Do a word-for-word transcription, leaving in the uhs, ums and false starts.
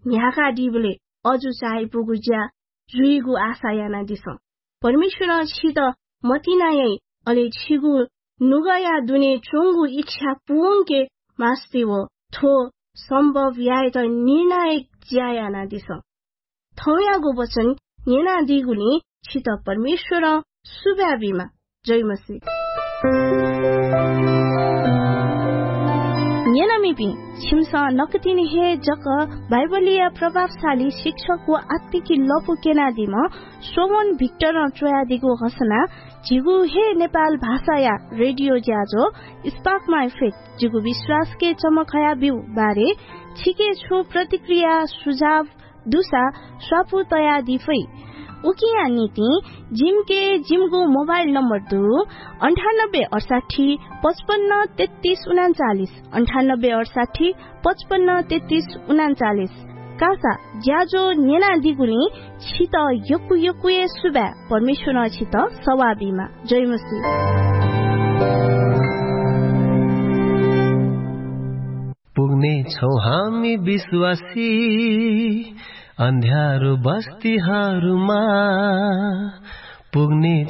न्याका दिबले अजु चाहे पुगुज्या जुइगु आशा याना दिसं परमेश्वर छित मतिनायै अले छिगु नुगया दुने चोंगु इच्छा पुंके मास्तिवो थो सम्भव याय त निर्णायक ज्यायाना दिसं थौयागु वचन येना दिगुली छित परमेश्वर सुब्याबीमा जय मसी येनामिपि छिमसा नकतिनी हे जक बाइबलीय प्रभावशाली शिक्षक व आत्मिकी लपु केनादिम सोमन भिक्टर ट्रोयादिगो घोषणा जिगु हे नेपाल भाषा या रेडियो ज्याजो स्पार्क माई फेथ जिगु विश्वास के चमकया बिउ बारे छिके छु प्रतिक्रिया सुझाव दुसा स्वापु तया दिफै उकिया नीति जिम के जिमको मोबाइल नंबर दो अंठानब्बे अड़साठी पचपन्न तैतीस उनचालीस अंठानब्बे अड़साठी पचपन्न तैतीस उनचालीस कासा ज्याजो नेना दिगुली छित यकु यकुए सुबा परमेश्वर छित सवाबीमा जय मसी पुग्ने छौ हामी विश्वासी अन्ध्यारो बस्तीहरूमा पुग्ने